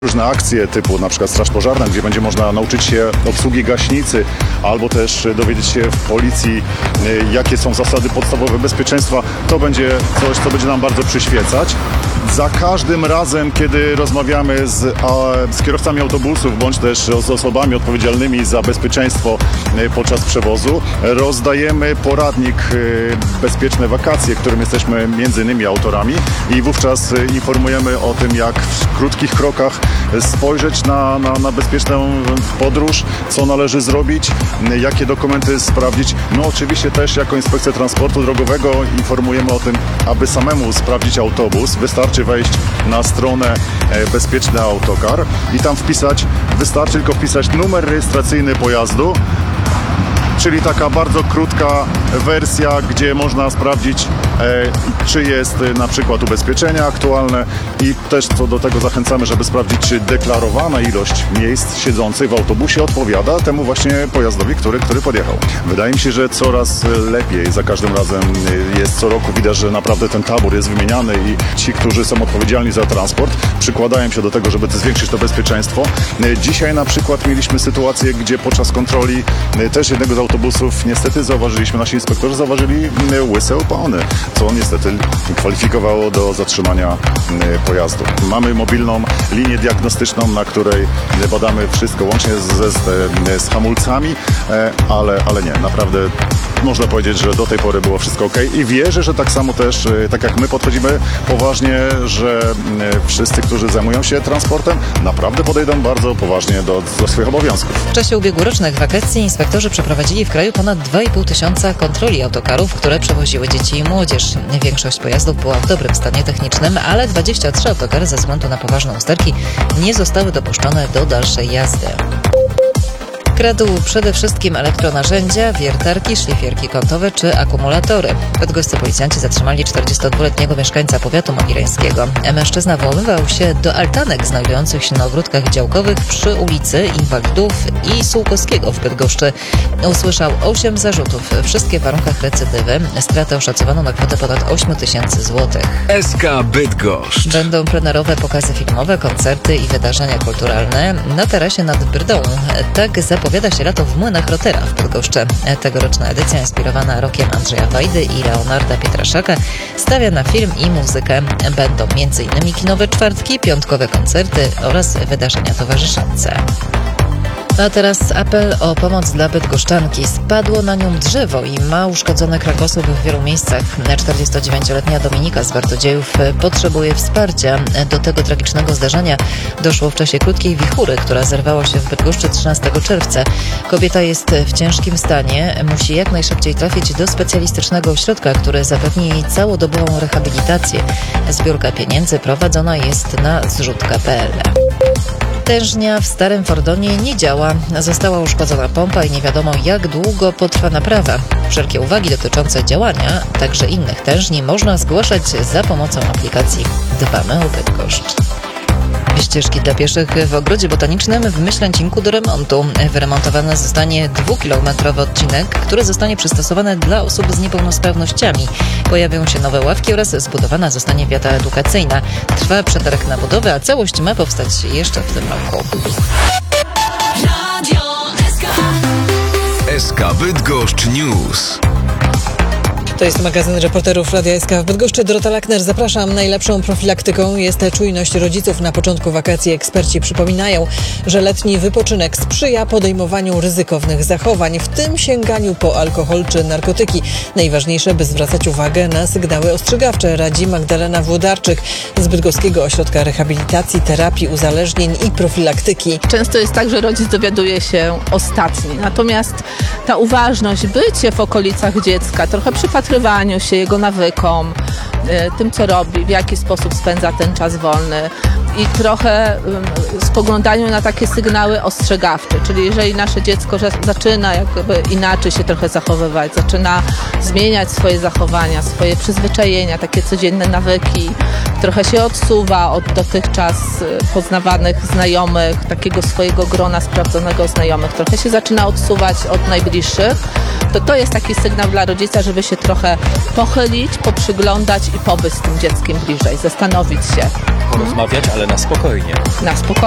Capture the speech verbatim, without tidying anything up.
Różne akcje typu na przykład Straż Pożarna, gdzie będzie można nauczyć się obsługi gaśnicy, albo też dowiedzieć się w policji, jakie są zasady podstawowe bezpieczeństwa. To będzie coś, co będzie nam bardzo przyświecać. Za każdym razem, kiedy rozmawiamy z, a, z kierowcami autobusów, bądź też z osobami odpowiedzialnymi za bezpieczeństwo podczas przewozu, rozdajemy poradnik Bezpieczne Wakacje, którym jesteśmy między innymi autorami, i wówczas informujemy o tym, jak w krótkich krokach spojrzeć na, na, na bezpieczną podróż, co należy zrobić, jakie dokumenty sprawdzić. No oczywiście też jako Inspekcja Transportu Drogowego informujemy o tym, aby samemu sprawdzić autobus. Wystarczy wejść na stronę Bezpieczny Autokar i tam wpisać, wystarczy tylko wpisać numer rejestracyjny pojazdu, czyli taka bardzo krótka wersja, gdzie można sprawdzić, e, czy jest e, na przykład ubezpieczenie aktualne, i też co do tego zachęcamy, żeby sprawdzić, czy deklarowana ilość miejsc siedzących w autobusie odpowiada temu właśnie pojazdowi, który, który podjechał. Wydaje mi się, że coraz lepiej, za każdym razem jest, co roku widać, że naprawdę ten tabor jest wymieniany i ci, którzy są odpowiedzialni za transport, przykładają się do tego, żeby zwiększyć to bezpieczeństwo. Dzisiaj na przykład mieliśmy sytuację, gdzie podczas kontroli też jednego z autobusów niestety zauważyliśmy, nasi inspektorzy zauważyli łyse opony, co niestety kwalifikowało do zatrzymania pojazdu. Mamy mobilną linię diagnostyczną, na której badamy wszystko, łącznie z, z, z hamulcami, ale, ale nie, naprawdę można powiedzieć, że do tej pory było wszystko ok, i wierzę, że tak samo też, tak jak my podchodzimy poważnie, że wszyscy, którzy zajmują się transportem, naprawdę podejdą bardzo poważnie do, do swoich obowiązków. W czasie ubiegłorocznych wakacji inspektorzy przeprowadzili w kraju ponad dwa i pół tysiąca kontroli autokarów, które przewoziły dzieci i młodzież. Większość pojazdów była w dobrym stanie technicznym, ale dwadzieścia trzy autokary ze względu na poważne usterki nie zostały dopuszczone do dalszej jazdy. Kradł przede wszystkim elektronarzędzia, wiertarki, szlifierki kątowe czy akumulatory. Bydgoscy policjanci zatrzymali czterdziestodwuletniego mieszkańca powiatu mogileńskiego. Mężczyzna włamywał się do altanek znajdujących się na ogródkach działkowych przy ulicy Inwalidów i Sułkowskiego w Bydgoszczy. Usłyszał osiem zarzutów, wszystkie w warunkach recydywy. Stratę oszacowano na kwotę ponad osiem tysięcy złotych. S K Bydgoszcz. Będą plenerowe pokazy filmowe, koncerty i wydarzenia kulturalne na tarasie nad Brdą. Tak zapowiada się lato w Młynach Rotera w Bydgoszczy. Tegoroczna edycja, inspirowana rokiem Andrzeja Wajdy i Leonarda Pietraszaka, stawia na film i muzykę. Będą między innymi kinowe czwartki, piątkowe koncerty oraz wydarzenia towarzyszące. A teraz apel o pomoc dla bydgoszczanki. Spadło na nią drzewo i ma uszkodzony kręgosłup w wielu miejscach. czterdziestodziewięcioletnia Dominika z Wartodziejów potrzebuje wsparcia. Do tego tragicznego zdarzenia doszło w czasie krótkiej wichury, która zerwała się w Bydgoszczy trzynastego czerwca. Kobieta jest w ciężkim stanie. Musi jak najszybciej trafić do specjalistycznego ośrodka, który zapewni jej całodobową rehabilitację. Zbiórka pieniędzy prowadzona jest na zrzutka kropka p l. Tężnia w Starym Fordonie nie działa. Została uszkodzona pompa i nie wiadomo, jak długo potrwa naprawa. Wszelkie uwagi dotyczące działania, także innych tężni, można zgłaszać za pomocą aplikacji Dbamy o Bydgoszcz. Ścieżki dla pieszych w Ogrodzie Botanicznym w Myślęcinku do remontu. Wyremontowany zostanie dwukilometrowy odcinek, który zostanie przystosowany dla osób z niepełnosprawnościami. Pojawią się nowe ławki oraz zbudowana zostanie wiata edukacyjna. Trwa przetarg na budowę, a całość ma powstać jeszcze w tym roku. S K Bydgoszcz News. To jest magazyn reporterów Radia S K w Bydgoszczy. Dorota Lackner, zapraszam. Najlepszą profilaktyką jest czujność rodziców na początku wakacji. Eksperci przypominają, że letni wypoczynek sprzyja podejmowaniu ryzykownych zachowań, w tym sięganiu po alkohol czy narkotyki. Najważniejsze, by zwracać uwagę na sygnały ostrzegawcze, radzi Magdalena Włodarczyk z Bydgoskiego Ośrodka Rehabilitacji, Terapii Uzależnień i Profilaktyki. Często jest tak, że rodzic dowiaduje się ostatni. Natomiast ta uważność, bycie w okolicach dziecka, trochę przypatrzenie się jego nawykom, tym co robi, w jaki sposób spędza ten czas wolny i trochę spoglądaniu na takie sygnały ostrzegawcze, czyli jeżeli nasze dziecko zaczyna jakby inaczej się trochę zachowywać, zaczyna zmieniać swoje zachowania, swoje przyzwyczajenia, takie codzienne nawyki, trochę się odsuwa od dotychczas poznawanych znajomych, takiego swojego grona sprawdzonego znajomych, trochę się zaczyna odsuwać od najbliższych, to to jest taki sygnał dla rodzica, żeby się trochę pochylić, poprzyglądać i pobyć z tym dzieckiem bliżej, zastanowić się. Porozmawiać, ale na spokojnie. Na spokojnie.